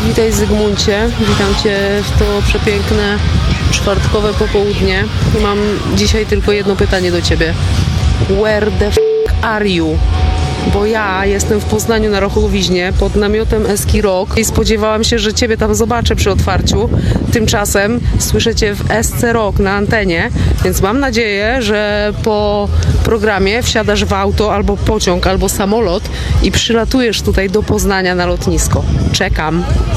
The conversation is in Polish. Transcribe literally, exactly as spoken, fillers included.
Witaj Zygmuncie, witam Cię w to przepiękne czwartkowe popołudnie i mam dzisiaj tylko jedno pytanie do Ciebie. Where the f*** are you? Bo ja jestem w Poznaniu na Rochowiźnie pod namiotem Eski Rock i spodziewałam się, że Ciebie tam zobaczę przy otwarciu. Tymczasem słyszę Cię w Esce Rock na antenie, więc mam nadzieję, że po programie wsiadasz w auto albo pociąg, albo samolot i przylatujesz tutaj do Poznania na lotnisko. Czekam.